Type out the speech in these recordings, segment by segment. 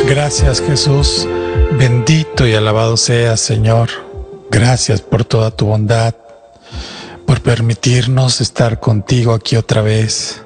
Gracias, Jesús. Bendito y alabado seas, Señor. Gracias por toda tu bondad, por permitirnos estar contigo aquí otra vez.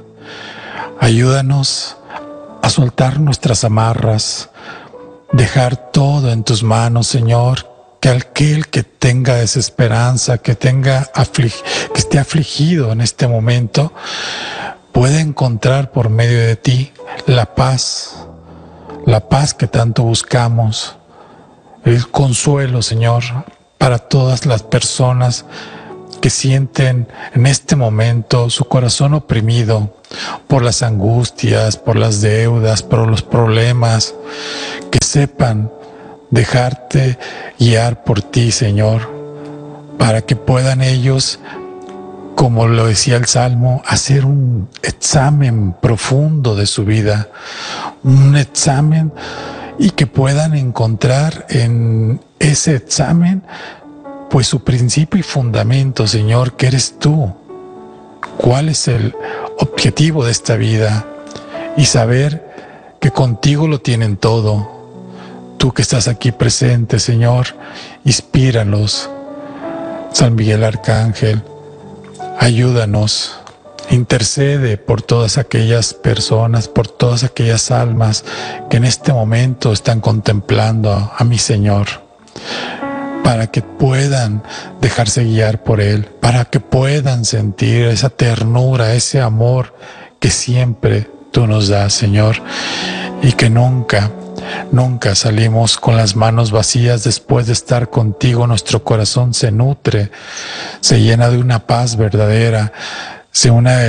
Ayúdanos a soltar nuestras amarras, dejar todo en tus manos, Señor. Que aquel que tenga desesperanza, que esté afligido en este momento, pueda encontrar por medio de ti la paz que tanto buscamos, el consuelo, Señor, para todas las personas que sienten en este momento su corazón oprimido por las angustias, por las deudas, por los problemas, que sepan dejarte guiar por ti, Señor, para que puedan ellos, como lo decía el Salmo, hacer un examen profundo de su vida, un examen, y que puedan encontrar en ese examen pues su principio y fundamento, Señor, que eres tú. ¿Cuál es el objetivo de esta vida? Y saber que contigo lo tienen todo. Tú que estás aquí presente, Señor, inspíranos. San Miguel Arcángel, ayúdanos, intercede por todas aquellas personas, por todas aquellas almas que en este momento están contemplando a mi Señor, para que puedan dejarse guiar por Él, para que puedan sentir esa ternura, ese amor que siempre tú nos das, Señor, y que nunca salimos con las manos vacías. Después de estar contigo, nuestro corazón se nutre, se llena de una paz verdadera, se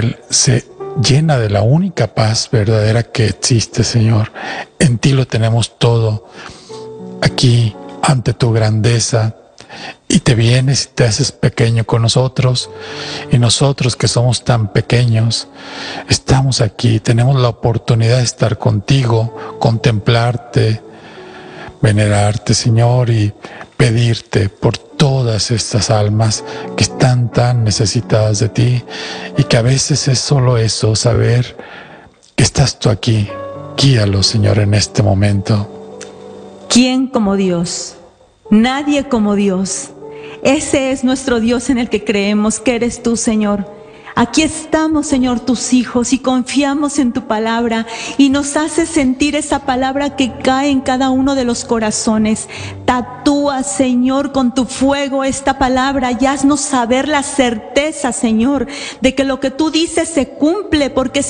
llena de la única paz verdadera que existe, Señor. En ti lo tenemos todo, aquí ante tu grandeza, y te vienes y te haces pequeño con nosotros, y nosotros que somos tan pequeños, estamos aquí, tenemos la oportunidad de estar contigo, contemplarte, venerarte, Señor, y pedirte por todas estas almas que están tan necesitadas de ti, y que a veces es solo eso, saber que estás tú aquí. Guíalos, Señor, en este momento. ¿Quién como Dios? Nadie como Dios. Ese es nuestro Dios en el que creemos, que eres tú, Señor. Aquí estamos, Señor, tus hijos, y confiamos en tu palabra, y nos haces sentir esa palabra que cae en cada uno de los corazones. Tatúa, Señor, con tu fuego esta palabra, y haznos saber la certeza, Señor, de que lo que tú dices se cumple,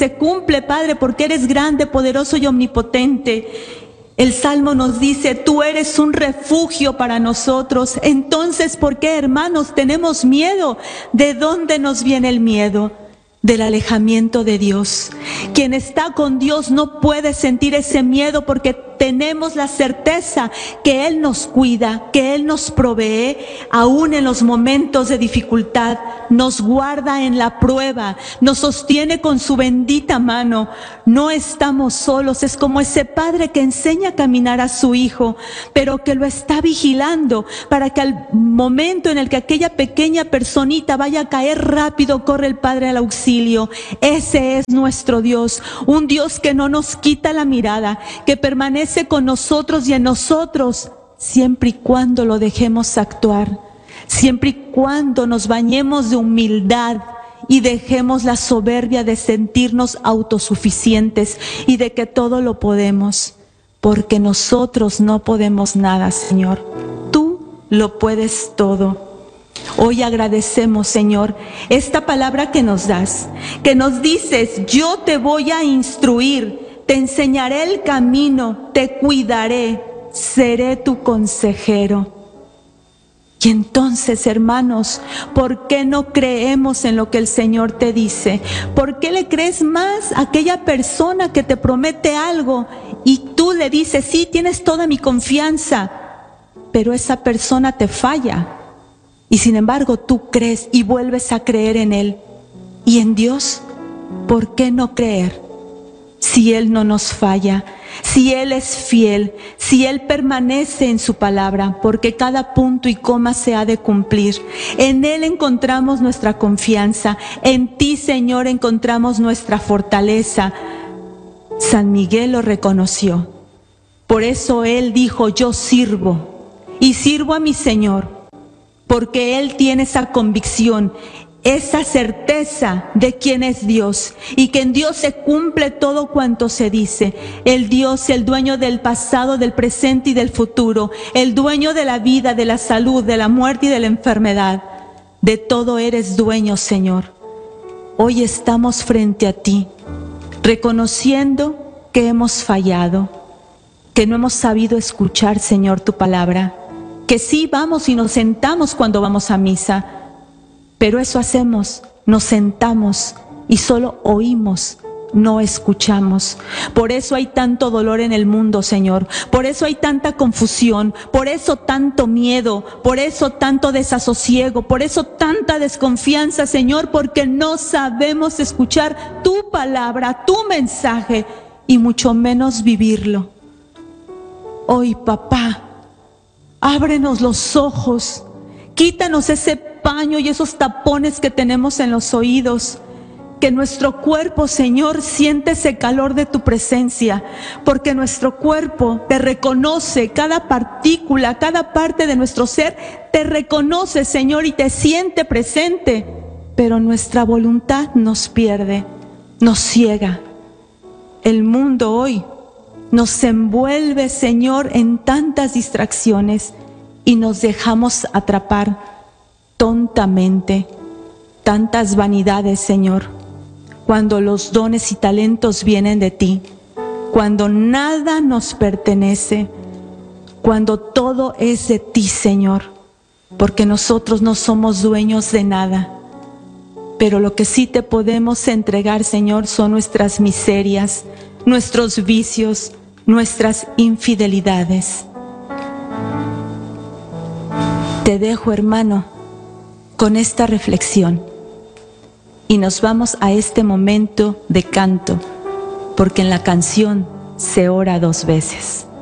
Padre, porque eres grande, poderoso y omnipotente. El Salmo nos dice, tú eres un refugio para nosotros. Entonces, ¿por qué, hermanos, tenemos miedo? ¿De dónde nos viene el miedo? Del alejamiento de Dios. Quien está con Dios no puede sentir ese miedo, porque tenemos la certeza que Él nos cuida, que Él nos provee, aún en los momentos de dificultad, nos guarda en la prueba, nos sostiene con su bendita mano. No estamos solos, es como ese padre que enseña a caminar a su hijo, pero que lo está vigilando para que al momento en el que aquella pequeña personita vaya a caer, rápido corre el Padre al auxilio. Ese es nuestro Dios, un Dios que no nos quita la mirada, que permanece con nosotros y en nosotros, siempre y cuando lo dejemos actuar, siempre y cuando nos bañemos de humildad y dejemos la soberbia de sentirnos autosuficientes y de que todo lo podemos, porque nosotros no podemos nada, Señor. Tú lo puedes todo. Hoy agradecemos, Señor, esta palabra que nos das, que nos dices, yo te voy a instruir, te enseñaré el camino, te cuidaré, seré tu consejero. Y entonces, hermanos, ¿por qué no creemos en lo que el Señor te dice? ¿Por qué le crees más a aquella persona que te promete algo y tú le dices, sí, tienes toda mi confianza, pero esa persona te falla? Y sin embargo, tú crees y vuelves a creer en Él. Y en Dios, ¿por qué no creer? Si Él no nos falla, si Él es fiel, si Él permanece en su palabra, porque cada punto y coma se ha de cumplir. En Él encontramos nuestra confianza, en ti, Señor, encontramos nuestra fortaleza. San Miguel lo reconoció. Por eso Él dijo, yo sirvo y sirvo a mi Señor, porque Él tiene esa convicción, esa certeza de quién es Dios y que en Dios se cumple todo cuanto se dice. El Dios, el dueño del pasado, del presente y del futuro, el dueño de la vida, de la salud, de la muerte y de la enfermedad. De todo eres dueño, Señor. Hoy estamos frente a ti, reconociendo que hemos fallado, que no hemos sabido escuchar, Señor, tu palabra, que sí vamos y nos sentamos cuando vamos a misa, pero eso hacemos, nos sentamos y solo oímos, no escuchamos. Por eso hay tanto dolor en el mundo, Señor. Por eso hay tanta confusión, por eso tanto miedo, por eso tanto desasosiego, por eso tanta desconfianza, Señor, porque no sabemos escuchar tu palabra, tu mensaje y mucho menos vivirlo. Hoy, papá, ábrenos los ojos, quítanos ese paño y esos tapones que tenemos en los oídos, que nuestro cuerpo, Señor, siente ese calor de tu presencia, porque nuestro cuerpo te reconoce, cada partícula, cada parte de nuestro ser te reconoce, Señor, y te siente presente, pero nuestra voluntad nos pierde, nos ciega. El mundo hoy nos envuelve, Señor, en tantas distracciones y nos dejamos atrapar tontamente, tantas vanidades, Señor, cuando los dones y talentos vienen de ti, cuando nada nos pertenece, cuando todo es de ti, Señor, porque nosotros no somos dueños de nada, pero lo que sí te podemos entregar, Señor, son nuestras miserias, nuestros vicios, nuestras infidelidades. Te dejo, hermano, con esta reflexión y nos vamos a este momento de canto, porque en la canción se ora 2 veces.